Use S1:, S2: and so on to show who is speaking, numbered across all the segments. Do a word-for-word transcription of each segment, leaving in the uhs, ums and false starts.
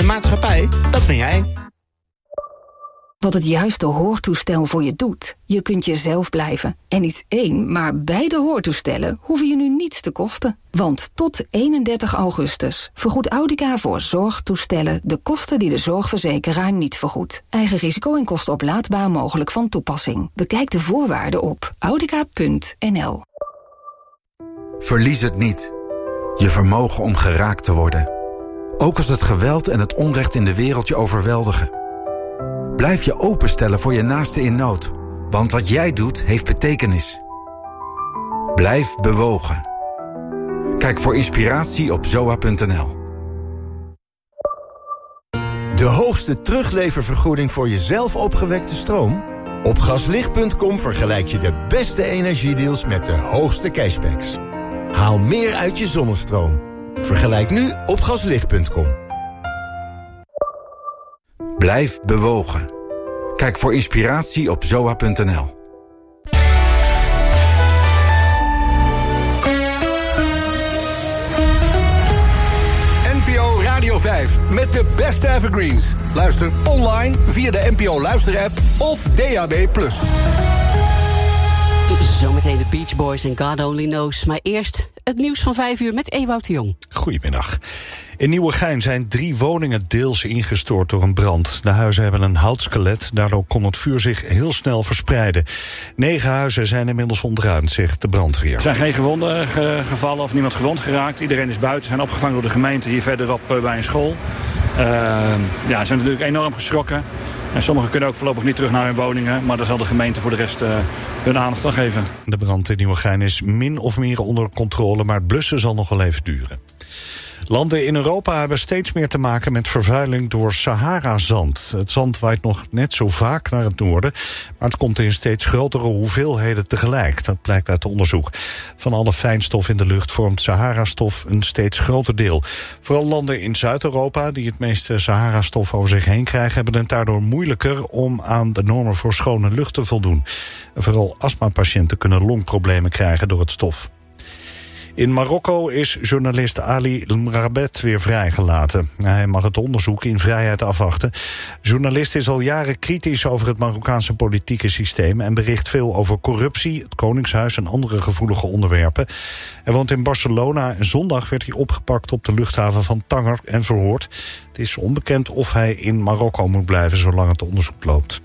S1: maatschappij, dat ben jij.
S2: Wat het juiste hoortoestel voor je doet. Je kunt jezelf blijven. En niet één, maar beide hoortoestellen hoeven je nu niets te kosten. Want tot eenendertig augustus vergoedt Audica voor zorgtoestellen de kosten die de zorgverzekeraar niet vergoedt. Eigen risico en kosten oplaadbaar mogelijk van toepassing. Bekijk de voorwaarden op audica punt n l.
S3: Verlies het niet. Je vermogen om geraakt te worden. Ook als het geweld en het onrecht in de wereld je overweldigen. Blijf je openstellen voor je naaste in nood. Want wat jij doet, heeft betekenis. Blijf bewogen. Kijk voor inspiratie op zoa punt n l.
S4: De hoogste terugleververgoeding voor jezelf opgewekte stroom? Op gaslicht punt com vergelijk je de beste energiedeals met de hoogste cashbacks. Haal meer uit je zonnestroom. Vergelijk nu op gaslicht punt com.
S3: Blijf bewogen. Kijk voor inspiratie op zoa punt n l.
S5: N P O Radio vijf met de beste evergreens. Luister online via de N P O luisterapp of D A B plus.
S6: Zometeen de Beach Boys en God Only Knows. Maar eerst het nieuws van vijf uur met Ewout de Jong.
S7: Goedemiddag. In Nieuwegein zijn drie woningen deels ingestort door een brand. De huizen hebben een houtskelet, daardoor kon het vuur zich heel snel verspreiden. Negen huizen zijn inmiddels ontruimd, zegt de brandweer.
S8: Er zijn geen gewonden ge- gevallen of niemand gewond geraakt. Iedereen is buiten, zijn opgevangen door de gemeente hier verderop uh, bij een school. Uh, ja, ze zijn natuurlijk enorm geschrokken. En sommigen kunnen ook voorlopig niet terug naar hun woningen. Maar daar zal de gemeente voor de rest uh, hun aandacht aan geven.
S7: De brand in Nieuwegein is min of meer onder controle, maar het blussen zal nog wel even duren. Landen in Europa hebben steeds meer te maken met vervuiling door Sahara-zand. Het zand waait nog net zo vaak naar het noorden, maar het komt in steeds grotere hoeveelheden tegelijk. Dat blijkt uit onderzoek. Van alle fijnstof in de lucht vormt Sahara-stof een steeds groter deel. Vooral landen in Zuid-Europa, die het meeste Sahara-stof over zich heen krijgen, hebben het daardoor moeilijker om aan de normen voor schone lucht te voldoen. En vooral astmapatiënten kunnen longproblemen krijgen door het stof. In Marokko is journalist Ali Mrabet weer vrijgelaten. Hij mag het onderzoek in vrijheid afwachten. De journalist is al jaren kritisch over het Marokkaanse politieke systeem en bericht veel over corruptie, het Koningshuis en andere gevoelige onderwerpen. Hij woont in Barcelona en zondag werd hij opgepakt op de luchthaven van Tanger en verhoord. Het is onbekend of hij in Marokko moet blijven zolang het onderzoek loopt.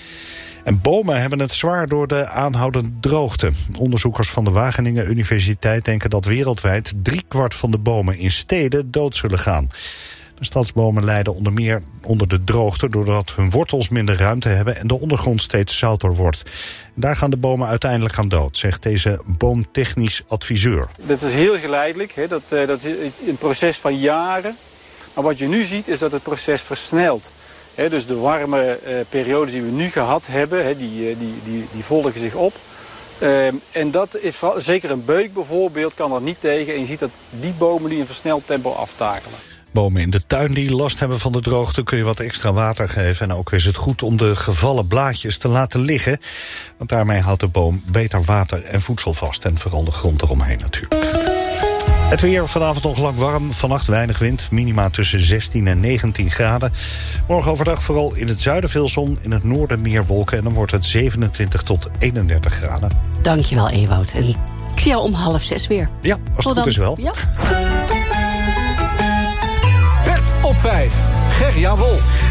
S7: En bomen hebben het zwaar door de aanhoudende droogte. Onderzoekers van de Wageningen Universiteit denken dat wereldwijd driekwart van de bomen in steden dood zullen gaan. De stadsbomen lijden onder meer onder de droogte doordat hun wortels minder ruimte hebben en de ondergrond steeds zouter wordt. Daar gaan de bomen uiteindelijk aan dood, zegt deze boomtechnisch adviseur.
S9: Dat is heel geleidelijk, hè? Dat, uh, dat is een proces van jaren. Maar wat je nu ziet is dat het proces versnelt. He, dus de warme uh, periodes die we nu gehad hebben, he, die, uh, die, die, die volgen zich op. Uh, en dat is vooral, zeker een beuk bijvoorbeeld kan er niet tegen. En je ziet dat die bomen die in versneld tempo aftakelen.
S7: Bomen in de tuin die last hebben van de droogte kun je wat extra water geven. En ook is het goed om de gevallen blaadjes te laten liggen. Want daarmee houdt de boom beter water en voedsel vast. En vooral de grond eromheen natuurlijk. Het weer vanavond nog lang warm, vannacht weinig wind. Minima tussen zestien en negentien graden. Morgen overdag vooral in het zuiden veel zon, in het noorden meer wolken. En dan wordt het zevenentwintig tot eenendertig graden.
S6: Dankjewel, Ewout. En ik zie jou om half zes weer.
S7: Ja, als het goed is wel.
S6: Ja.
S5: Pet op vijf. Gerja Wolf.